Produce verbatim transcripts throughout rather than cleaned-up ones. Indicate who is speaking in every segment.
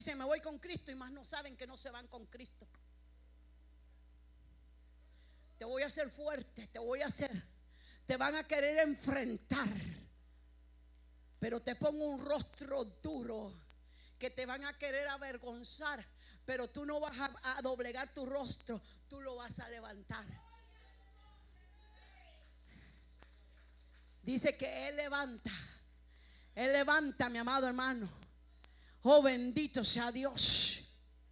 Speaker 1: dicen me voy con Cristo y más no saben que no se van con Cristo. Te voy a hacer fuerte, te voy a hacer, te van a querer enfrentar, pero te pongo un rostro duro que te van a querer avergonzar, pero tú no vas a, a doblegar tu rostro, tú lo vas a levantar. Dice que Él levanta, Él levanta, mi amado hermano. Oh, bendito sea Dios.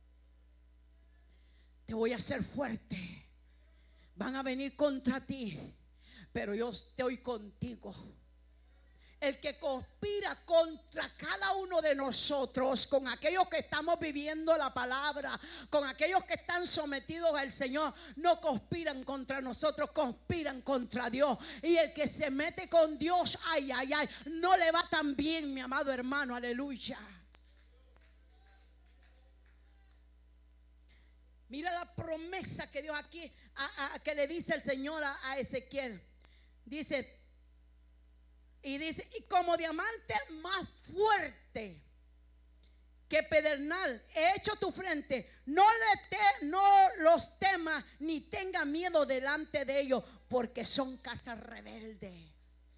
Speaker 1: Te voy a hacer fuerte. Van a venir contra ti, pero yo estoy contigo. El que conspira contra cada uno de nosotros, con aquellos que estamos viviendo la palabra, con aquellos que están sometidos al Señor, no conspiran contra nosotros, conspiran contra Dios. Y el que se mete con Dios, ay, ay, ay, no le va tan bien, mi amado hermano, aleluya. Mira la promesa que Dios aquí, a, a, que le dice el Señor a, a Ezequiel. Dice, y dice, y como diamante más fuerte que pedernal he hecho tu frente, no, le te, no los temas ni tenga miedo delante de ellos, porque son casa rebelde.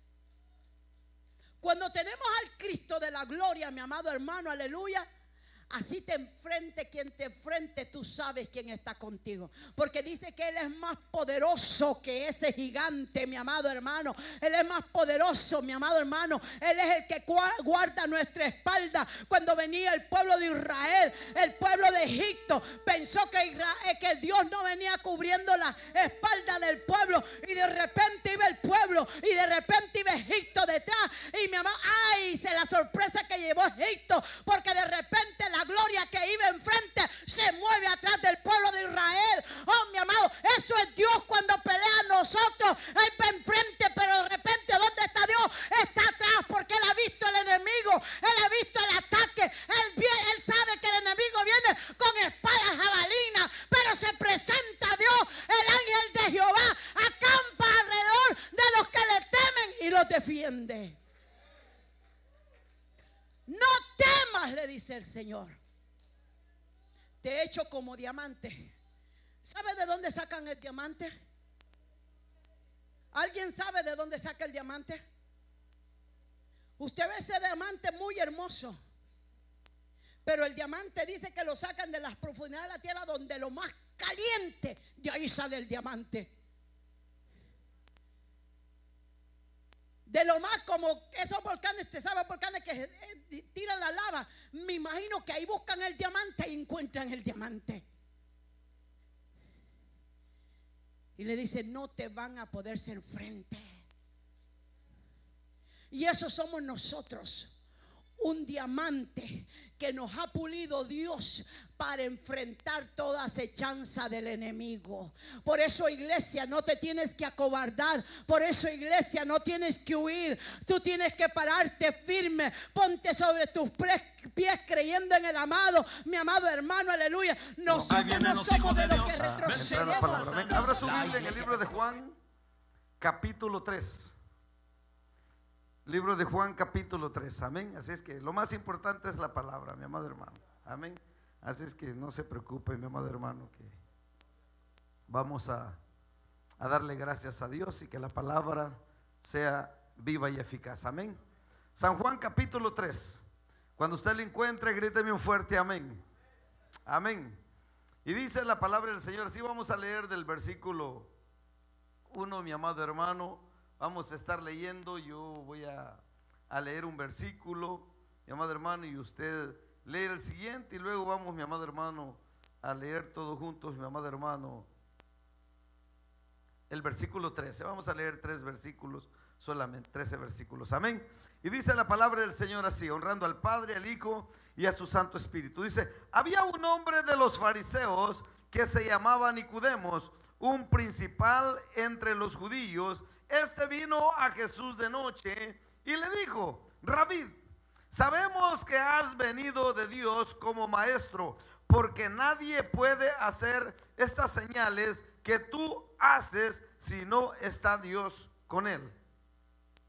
Speaker 1: Cuando tenemos al Cristo de la gloria, mi amado hermano, aleluya, así te enfrente quien te enfrente, tú sabes quién está contigo. Porque dice que Él es más poderoso que ese gigante, mi amado hermano. Él es más poderoso, mi amado hermano. Él es el que guarda nuestra espalda. Cuando venía el pueblo de Israel, el pueblo de Egipto, pensó que, Israel, que Dios no venía cubriendo la espalda del pueblo. Y de repente iba el pueblo y de repente iba Egipto detrás. Y mi amado, ay, se la sorpresa que llevó Egipto, porque de repente la gloria que iba enfrente se mueve atrás del pueblo de Israel. Oh, mi amado, eso es Dios cuando pelea a nosotros. Él va enfrente, pero de repente, ¿dónde está Dios? Está atrás, porque Él ha visto el enemigo, Él ha visto el ataque. Él, él sabe que el enemigo viene con espadas jabalinas, pero se presenta a Dios. El ángel de Jehová acampa alrededor de los que le temen y los defiende. No temas, le dice el Señor. Te he hecho como diamante. ¿Sabe de dónde sacan el diamante? ¿Alguien sabe de dónde saca el diamante? Usted ve ese diamante muy hermoso, pero el diamante dice que lo sacan de las profundidades de la tierra, donde lo más caliente, de ahí sale el diamante. De lo más como esos volcanes, usted sabe, volcanes que eh, tiran la lava. Me imagino que ahí buscan el diamante y encuentran el diamante. Y le dice, no te van a poder hacer frente. Y eso somos nosotros. Un diamante que nos ha pulido Dios para enfrentar toda acechanza del enemigo. Por eso, iglesia, no te tienes que acobardar. Por eso, iglesia, no tienes que huir. Tú tienes que pararte firme. Ponte sobre tus pies creyendo en el amado, mi amado hermano, aleluya. Nosotros no somos de los que retrocedemos.
Speaker 2: Abra su Biblia en el libro de Juan, capítulo tres. Libro de Juan, capítulo tres, amén. Así es que lo más importante es la palabra, mi amado hermano, amén. Así es que no se preocupe, mi amado hermano, que vamos a, a darle gracias a Dios y que la palabra sea viva y eficaz, amén. San Juan, capítulo tres. Cuando usted lo encuentre, gríteme un fuerte amén. Amén. Y dice la palabra del Señor, así vamos a leer del versículo uno, mi amado hermano. Vamos a estar leyendo, yo voy a, a leer un versículo, mi amado hermano, y usted lee el siguiente, y luego vamos, mi amado hermano, a leer todos juntos, mi amado hermano, el versículo trece. Vamos a leer tres versículos, solamente trece versículos, amén. Y dice la palabra del Señor así, honrando al Padre, al Hijo y a su Santo Espíritu. Dice, había un hombre de los fariseos que se llamaba Nicodemos, un principal entre los judíos. Este vino a Jesús de noche y le dijo, Rabí, sabemos que has venido de Dios como maestro, porque nadie puede hacer estas señales que tú haces si no está Dios con él.